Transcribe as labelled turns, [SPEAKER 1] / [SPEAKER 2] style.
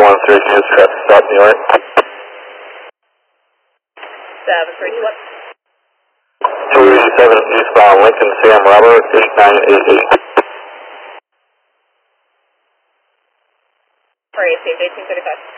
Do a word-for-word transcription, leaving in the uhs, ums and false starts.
[SPEAKER 1] one three two, traffic stop, New York.
[SPEAKER 2] seven three two one.
[SPEAKER 1] two eighty-seven eastbound Lincoln, Sam Robert, eight nine eight eight.
[SPEAKER 2] Sorry, eighteen thirty-five.